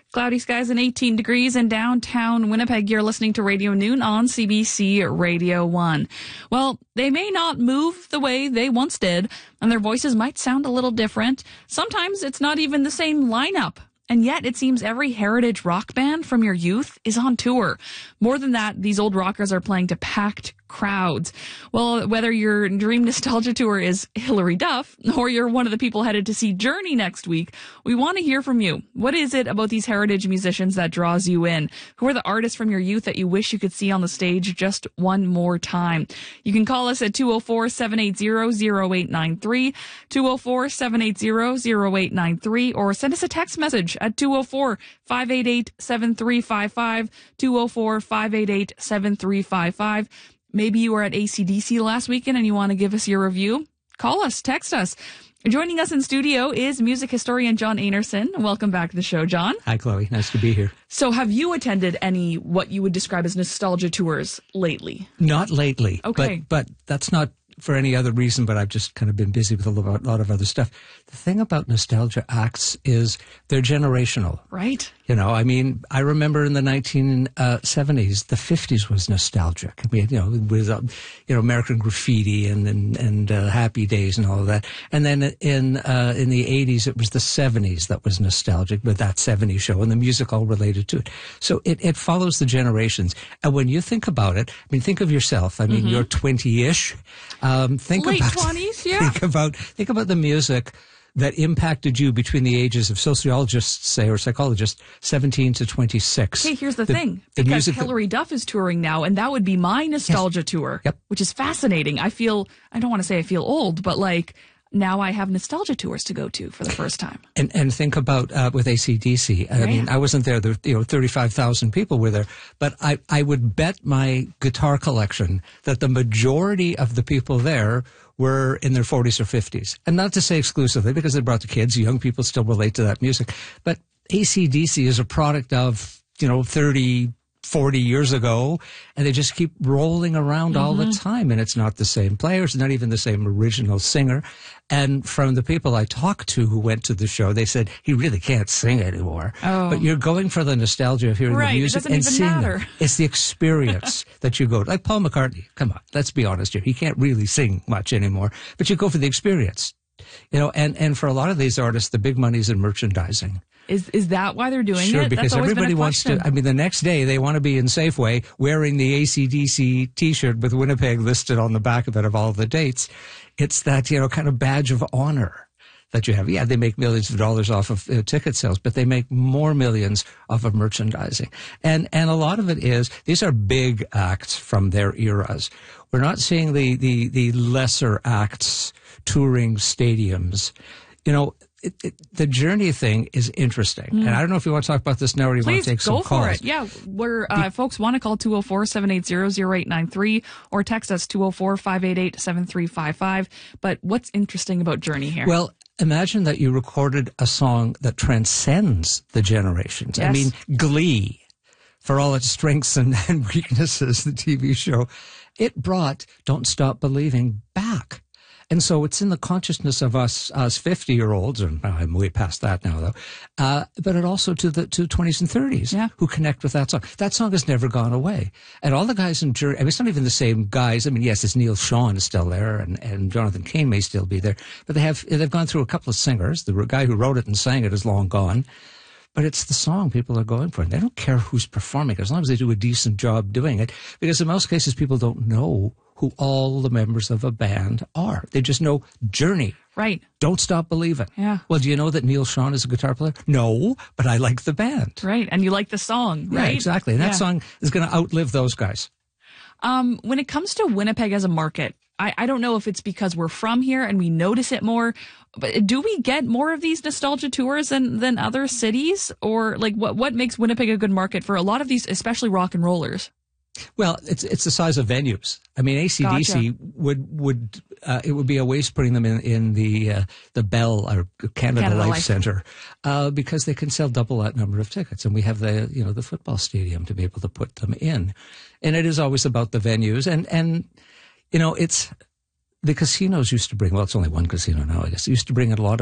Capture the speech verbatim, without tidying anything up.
Cloudy skies and eighteen degrees in downtown Winnipeg. You're listening to Radio Noon on C B C Radio one. Well, they may not move the way they once did, and their voices might sound a little different. Sometimes it's not even the same lineup. And yet it seems every heritage rock band from your youth is on tour. More than that, these old rockers are playing to packed crowds. Well, whether your dream nostalgia tour is Hilary Duff or you're one of the people headed to see Journey next week, we want to hear from you. What is it about these heritage musicians that draws you in? Who are the artists from your youth that you wish you could see on the stage just one more time? You can call us at two oh four, seven eight zero, zero eight nine three, two oh four, seven eight zero, zero eight nine three, or send us a text message at two oh four, five eight eight, seven three five five, two oh four, five eight eight, seven three five five. Maybe you were at A C D C last weekend and you want to give us your review. Call us, text us. Joining us in studio is music historian John Einarson. Welcome back to the show, John. Hi, Chloe. Nice to be here. So have you attended any what you would describe as nostalgia tours lately? Not lately. Okay. But, but that's not for any other reason, but I've just kind of been busy with a lot, lot of other stuff. The thing about nostalgia acts is they're generational. Right. You know, I mean, I remember in the nineteen seventies, the fifties was nostalgic. We had, you know, with, uh, you know, American Graffiti and, and, and uh, Happy Days and all of that. And then in, uh, in the eighties, it was the seventies that was nostalgic with that seventies show and the music all related to it. So it, it follows the generations. And when you think about it, I mean, think of yourself. I mean, mm-hmm. you're twenty-ish. Um, think Late about, twenties, yeah. Think about, think about the music that impacted you between the ages of sociologists, say, or psychologists, seventeen to twenty-six. Okay, here's the, the thing. The because music Hilary that, Duff is touring now, and that would be my nostalgia yes. tour, yep. which is fascinating. I feel, I don't want to say I feel old, but like, now I have nostalgia tours to go to for the first time. And and think about uh, with A C D C. I yeah. mean, I wasn't there. There, you know, thirty-five thousand people were there. But I, I would bet my guitar collection that the majority of the people there were in their forties or fifties. And not to say exclusively, because they brought the kids. Young people still relate to that music. But A C D C is a product of, you know, thirty, forty years ago, and they just keep rolling around mm-hmm. all the time. And it's not the same players, not even the same original singer. And from the people I talked to who went to the show, they said he really can't sing anymore. Oh. But you're going for the nostalgia of hearing right, the music it doesn't and even seeing matter. them. It's the experience that you go to. Like Paul McCartney. Come on, let's be honest here. He can't really sing much anymore, but you go for the experience. You know, and, and for a lot of these artists, the big money's in merchandising. Is is that why they're doing sure, it? Sure, because everybody wants to. I mean, the next day they want to be in Safeway wearing the A C D C T-shirt with Winnipeg listed on the back of it of all the dates. It's that, you know, kind of badge of honor that you have. Yeah, they make millions of dollars off of uh, ticket sales, but they make more millions off of merchandising. And and a lot of it is, these are big acts from their eras. We're not seeing the the, the lesser acts touring stadiums. You know, It, it, the Journey thing is interesting. Mm. And I don't know if you want to talk about this now or you Please, want to take some go calls. for it. Yeah, we're, uh, the, folks want to call two oh four, seven eight zero, zero eight nine three or text us two oh four, five eight eight, seven three five five. But what's interesting about Journey here? Well, imagine that you recorded a song that transcends the generations. Yes. I mean, Glee, for all its strengths and, and weaknesses, the T V show, it brought Don't Stop Believing back. And so it's in the consciousness of us, us fifty-year-olds, and I'm way past that now, though, uh, but it also to the to twenties and thirties yeah. who connect with that song. That song has never gone away. And all the guys in Journey, I mean, it's not even the same guys. I mean, yes, it's Neil Sean is still there, and, and Jonathan Cain may still be there, but they have, they've gone through a couple of singers. The guy who wrote it and sang it is long gone. But it's the song people are going for. And they don't care who's performing, as long as they do a decent job doing it. Because in most cases, people don't know who all the members of a band are. They just know Journey. Right. Don't Stop Believing. Yeah. Well, do you know that Neil Sean is a guitar player? No, but I like the band. Right. And you like the song, right? Yeah, exactly. And that yeah. song is going to outlive those guys. Um, when it comes to Winnipeg as a market, I, I don't know if it's because we're from here and we notice it more, but do we get more of these nostalgia tours than, than other cities? Or like what, what makes Winnipeg a good market for a lot of these, especially rock and rollers? Well, it's it's the size of venues. I mean, A C D C gotcha. would would uh, it would be a waste putting them in in the uh, the Bell or Canada, Canada Life, Life Centre uh, because they can sell double that number of tickets, and we have the you know the football stadium to be able to put them in, and it is always about the venues, and and you know it's the casinos used to bring. Well, it's only one casino now, I guess. It used to bring in a lot of